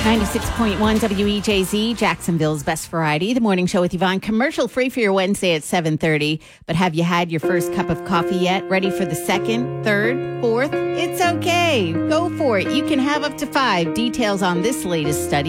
96.1 WEJZ, Jacksonville's best variety. The morning show with Yvonne. Commercial free for your Wednesday at 7:30. But have you had your first cup of coffee yet? Ready for the second, third, fourth? It's okay. Go for it. You can have up to 5. Details on this latest study